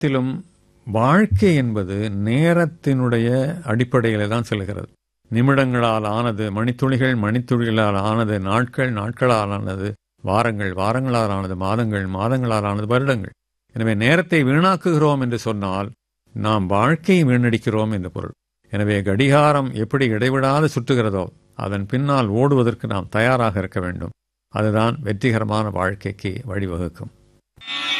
த்திலும் வாழ்க்கை என்பது நேரத்தினுடைய அடிப்படையில் தான் செல்கிறது. நிமிடங்களால் ஆனது மணித்துளிகள், மணித்துளிகளால் ஆனது நாட்கள், நாட்களால் ஆனது வாரங்கள், வாரங்களால் ஆனது மாதங்கள், மாதங்களால் ஆனது வருடங்கள். எனவே நேரத்தை வீணாக்குகிறோம் என்று சொன்னால் நாம் வாழ்க்கையை வீணடிக்கிறோம் என்று பொருள். எனவே கடிகாரம் எப்படி இடைவிடாது சுற்றுகிறதோ அதன் பின்னால் ஓடுவதற்கு நாம் தயாராக இருக்க வேண்டும். அதுதான் வெற்றிகரமான வாழ்க்கைக்கு வழிவகுக்கும்.